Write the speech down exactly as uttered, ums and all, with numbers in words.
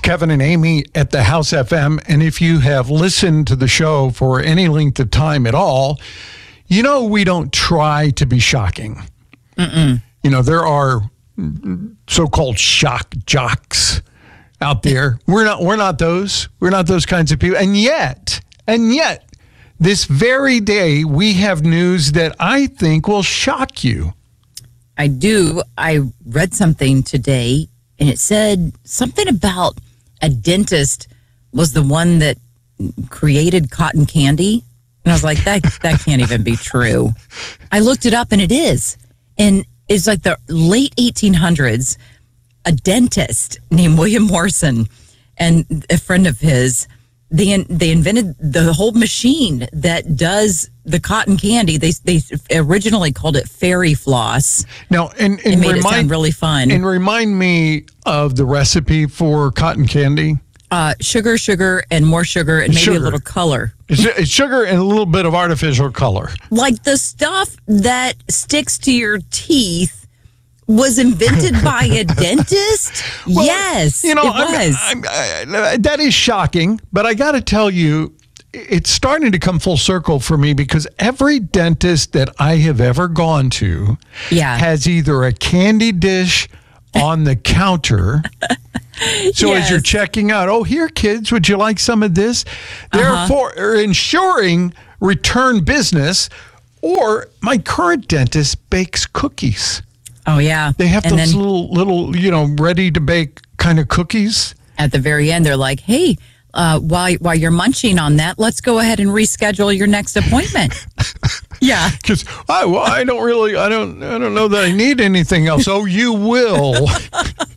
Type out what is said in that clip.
Kevin and Amy at the House F M. And if you have listened to the show for any length of time at all, you know we don't try to be shocking. Mm-mm. You know, there are so-called shock jocks out there. We're not we're not those. We're not those kinds of people. And yet, and yet, this very day, we have news that I think will shock you. I do. I read something today, and it said something about a dentist was the one that created cotton candy. And I was like, that that can't even be true. I looked it up, and it is. And it's like the late eighteen hundreds, a dentist named William Morrison and a friend of his, they they invented the whole machine that does the cotton candy. They they originally called it fairy floss. Now, and, and it made remind, it sound really fun. And remind me of the recipe for cotton candy. Uh, sugar, sugar, and more sugar, and maybe sugar. a little color. It's sugar and a little bit of artificial color. Like the stuff that sticks to your teeth was invented by a dentist? Well, yes, you know, it was. I'm, I'm, I, that is shocking, but I got to tell you, it's starting to come full circle for me because every dentist that I have ever gone to yeah. has either a candy dish on the counter. So yes. as you're checking out, oh, here, kids, would you like some of this? Therefore, uh-huh. ensuring return business. Or my current dentist bakes cookies. Oh, yeah. They have and those then, little, little, you know, ready to bake kind of cookies. At the very end, they're like, hey, uh, while, while you're munching on that, let's go ahead and reschedule your next appointment. Yeah. Because I, well, I don't really, I don't, I don't know that I need anything else. Oh, you will.